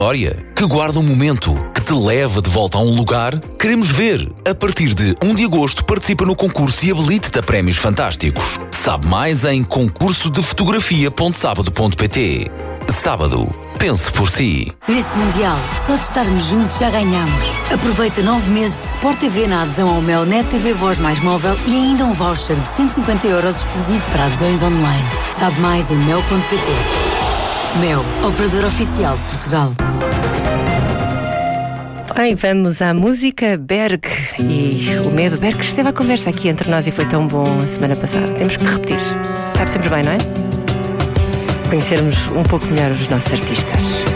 história, que guarda um momento, que te leva de volta a um lugar? Queremos ver. A partir de 1 de agosto participa no concurso e habilita-te a prémios fantásticos. Sabe mais em concursodefotografia.sabado.pt. Sábado. Pense por si. Neste Mundial, só de estarmos juntos já ganhamos. Aproveita 9 meses de Sport TV na adesão ao Mel Net TV Voz mais móvel e ainda um voucher de 150 € exclusivo para adesões online. Sabe mais em mel.pt. Mel, operador oficial de Portugal. Bem, vamos à música. Berg e o medo. Berg esteve à conversa aqui entre nós e foi tão bom a semana passada. Temos que repetir. Sabe sempre bem, não é? Conhecermos um pouco melhor os nossos artistas.